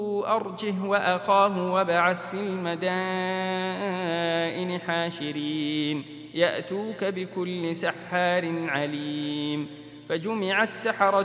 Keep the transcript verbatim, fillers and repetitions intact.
أرجه وأخاه وابعث في المدائن حاشرين يأتوك بكل سحار عليم. فجمع السحرة